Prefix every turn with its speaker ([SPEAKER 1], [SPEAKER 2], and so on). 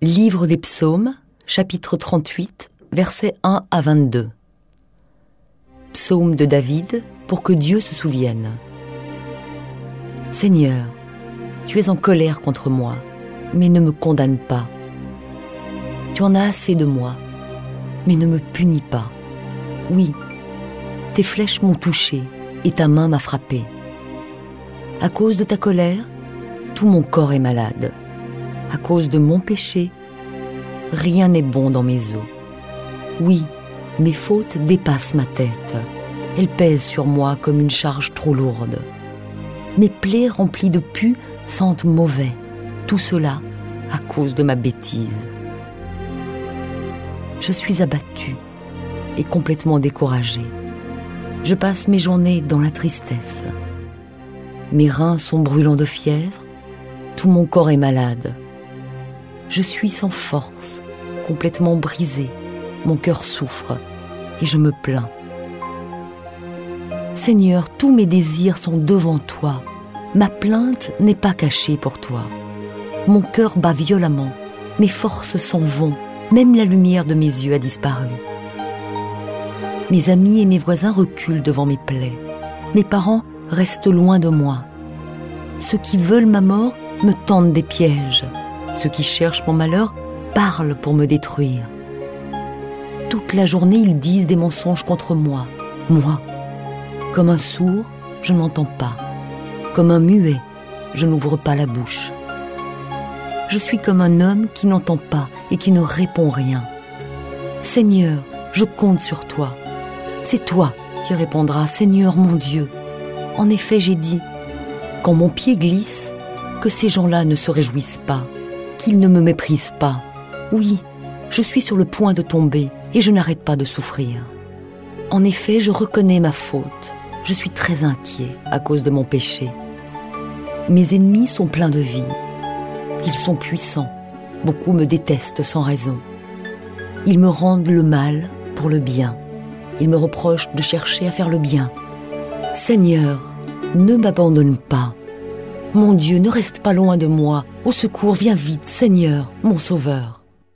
[SPEAKER 1] Livre des Psaumes, chapitre 38, versets 1 à 22. Psaume de David, pour que Dieu se souvienne. Seigneur, tu es en colère contre moi, mais ne me condamne pas. Tu en as assez de moi, mais ne me punis pas. Oui, tes flèches m'ont touché et ta main m'a frappé. À cause de ta colère, tout mon corps est malade. À cause de mon péché, rien n'est bon dans mes os. Oui, mes fautes dépassent ma tête. Elles pèsent sur moi comme une charge trop lourde. Mes plaies remplies de pus sentent mauvais. Tout cela à cause de ma bêtise. Je suis abattue et complètement découragée. Je passe mes journées dans la tristesse. Mes reins sont brûlants de fièvre. Tout mon corps est malade. Je suis sans force, complètement brisée. Mon cœur souffre et je me plains. Seigneur, tous mes désirs sont devant toi. Ma plainte n'est pas cachée pour toi. Mon cœur bat violemment. Mes forces s'en vont. Même la lumière de mes yeux a disparu. Mes amis et mes voisins reculent devant mes plaies. Mes parents restent loin de moi. Ceux qui veulent ma mort me tendent des pièges. Ceux qui cherchent mon malheur parlent pour me détruire. Toute la journée, ils disent des mensonges contre moi. Moi, comme un sourd, je n'entends pas. Comme un muet, je n'ouvre pas la bouche. Je suis comme un homme qui n'entend pas et qui ne répond rien. Seigneur, je compte sur toi. C'est toi qui répondras, Seigneur mon Dieu. En effet, j'ai dit, quand mon pied glisse, que ces gens-là ne se réjouissent pas, qu'ils ne me méprisent pas. Oui, je suis sur le point de tomber et je n'arrête pas de souffrir. En effet, je reconnais ma faute. Je suis très inquiet à cause de mon péché. Mes ennemis sont pleins de vie. Ils sont puissants. Beaucoup me détestent sans raison. Ils me rendent le mal pour le bien. Ils me reprochent de chercher à faire le bien. Seigneur, ne m'abandonne pas. Mon Dieu, ne reste pas loin de moi. Au secours, viens vite, Seigneur, mon Sauveur.